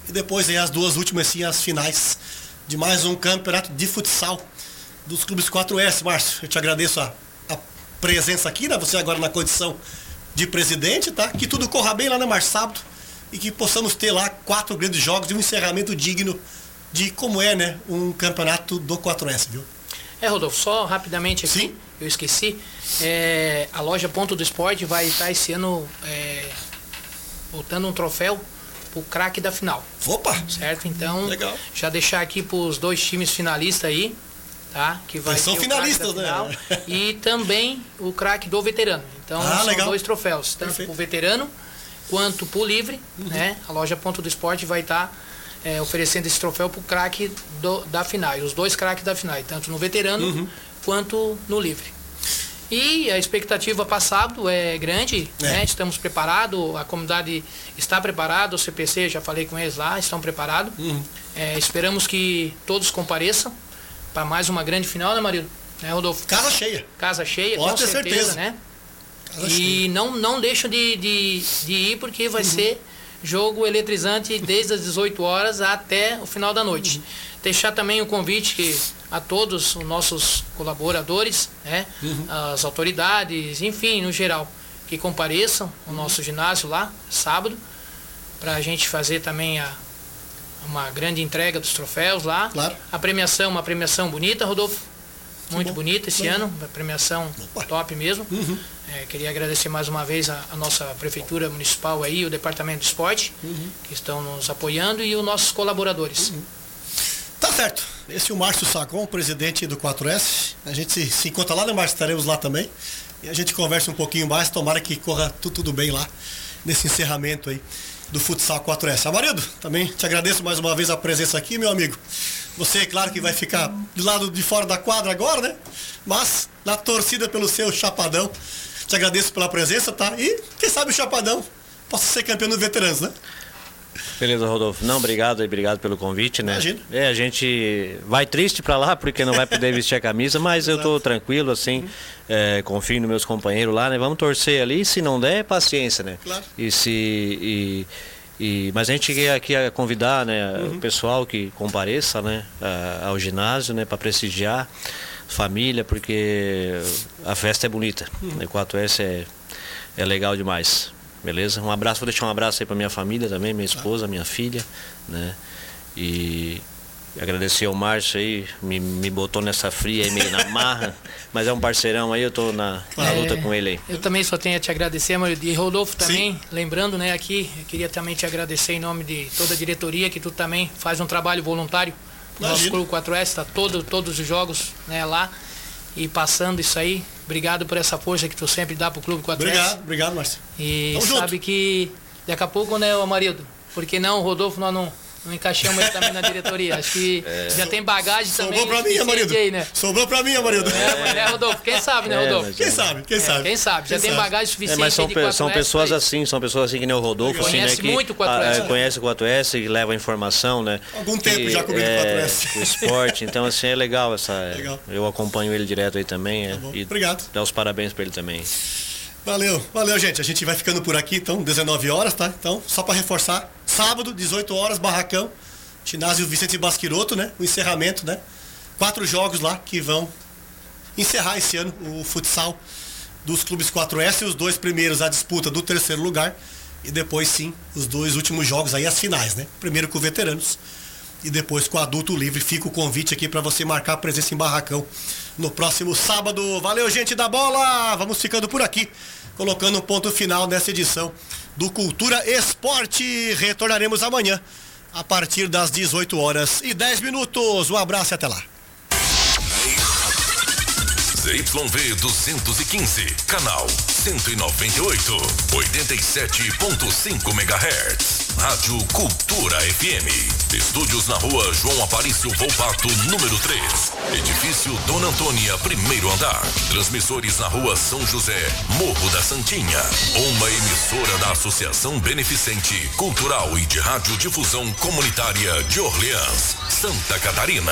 E depois aí as duas últimas, sim, as finais de mais um campeonato de futsal dos clubes 4S. Márcio, eu te agradeço a presença aqui, né? Você agora na condição de presidente, tá? Que tudo corra bem lá, né, Márcio? Sábado. E que possamos ter lá 4 grandes jogos e um encerramento digno de como é, né? Um campeonato do 4S, viu? Rodolfo, só rapidamente aqui, sim, eu esqueci. A loja Ponto do Esporte vai estar esse ano botando um troféu pro craque da final. Opa! Certo? Então, legal. Já deixar aqui pros 2 times finalistas aí, tá? Que vai são finalistas, né? E também o craque do veterano. Então, são legal. 2 troféus, tanto pro veterano quanto pro livre, né? A loja Ponto do Esporte vai estar oferecendo esse troféu pro craque da final. E os 2 craques da final, tanto no veterano quanto no livre. E a expectativa para sábado é grande, né? Estamos preparados, a comunidade está preparada, o CPC, já falei com eles lá, estão preparados. Esperamos que todos compareçam para mais uma grande final, né, Marido? Né, Rodolfo? Casa cheia. Casa cheia, pode com ter certeza, né? E não deixam de ir, porque vai ser jogo eletrizante desde as 18 horas até o final da noite. Deixar também o convite a todos os nossos colaboradores, né? As autoridades, enfim, no geral, que compareçam ao nosso ginásio lá, sábado, para a gente fazer também uma grande entrega dos troféus lá. Claro. A premiação, uma premiação bonita, Rodolfo. Muito bonita esse ano, uma premiação top mesmo. Queria agradecer mais uma vez a nossa Prefeitura Municipal aí, o Departamento de Esporte, que estão nos apoiando, e os nossos colaboradores. Tá certo. Esse é o Márcio Sacon, presidente do 4S. A gente se encontra lá, né, Márcio? Estaremos lá também. E a gente conversa um pouquinho mais, tomara que corra tudo bem lá, nesse encerramento aí do Futsal 4S. Amarido, também te agradeço mais uma vez a presença aqui, meu amigo. Você, claro que vai ficar do lado de fora da quadra agora, né? Mas na torcida pelo seu Chapadão. Te agradeço pela presença, tá? E quem sabe o Chapadão possa ser campeão no Veteranos, né? Beleza, Rodolfo. Não, obrigado pelo convite, né? Imagina. A gente vai triste pra lá porque não vai poder vestir a camisa, mas eu tô tranquilo, assim, confio nos meus companheiros lá, né? Vamos torcer ali, se não der, paciência, né? Claro. Mas a gente quer aqui convidar, né, o pessoal que compareça, né, ao ginásio, né, para prestigiar família, porque a festa é bonita. O 4S é legal demais. Beleza? Um abraço, vou deixar um abraço aí para minha família também, minha esposa, minha filha, né? E agradecer ao Márcio aí, me botou nessa fria aí, meio na marra, mas é um parceirão aí, eu tô na luta com ele aí. Eu também só tenho a te agradecer, Mário. E Rodolfo também, lembrando, né, aqui, eu queria também te agradecer em nome de toda a diretoria, que tu também faz um trabalho voluntário no nosso Clube 4S, tá todos os jogos, né, lá, e passando isso aí. Obrigado por essa força que tu sempre dá pro Clube 4S. Obrigado, Márcio. E tamo sabe junto. Que daqui a pouco, né, Amarildo? Porque não, o Rodolfo, nós não encaixamos ele também na diretoria. Acho que já tem bagagem também. Sobrou pra mim, Amarildo. Né? Sobrou pra mim, Amarildo. Rodolfo? Quem sabe, né, Rodolfo? Quem sabe? Quem sabe? Já tem bagagem suficiente. Mas são pessoas assim, que nem o Rodolfo, assim, conhece né, muito o 4S. Conhece o 4S, que leva informação, né? Algum tempo já comigo o 4S. O esporte, então assim, é legal legal. Eu acompanho ele direto aí também. E obrigado. Dá os parabéns pra ele também. Valeu, gente. A gente vai ficando por aqui, então, 19 horas, tá? Então, só para reforçar, sábado, 18 horas, Barracão, ginásio Vicente Basquiroto, né? O encerramento, né? 4 jogos lá que vão encerrar esse ano o futsal dos clubes 4S, os 2 primeiros a disputa do 3º lugar e depois sim, os 2 últimos jogos aí, as finais, né? Primeiro com veteranos e depois com adulto livre. Fica o convite aqui para você marcar a presença em Barracão no próximo sábado. Valeu, gente da bola! Vamos ficando por aqui, colocando um ponto final nessa edição do Cultura Esporte. Retornaremos amanhã a partir das 18 horas e 10 minutos. Um abraço e até lá. ZYV 215, canal 198, 87.5 MHz. Rádio Cultura FM. Estúdios na rua João Aparício Volpato, número 3. Edifício Dona Antônia, primeiro andar. Transmissores na rua São José, Morro da Santinha. Uma emissora da Associação Beneficente, Cultural e de Radiodifusão Comunitária de Orleans, Santa Catarina.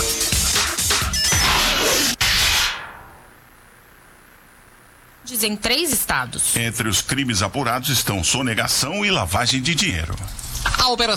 Em 3 estados. Entre os crimes apurados estão sonegação e lavagem de dinheiro. A operação